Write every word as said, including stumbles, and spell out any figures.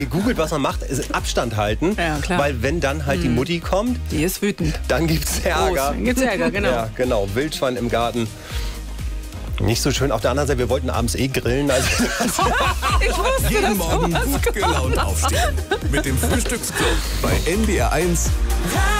gegoogelt, was man macht, ist Abstand halten. Ja, klar. Weil wenn dann halt hm. die Mutti kommt, die ist wütend. Dann gibt's Ärger. Dann gibt's Ärger, genau. Ja, genau. Wildschwein im Garten. Nicht so schön. Auf der anderen Seite, wir wollten abends eh grillen. Also ich wusste, jeden Morgen gut gelaunt aufstehen. Mit dem Frühstücksclub bei N D R eins.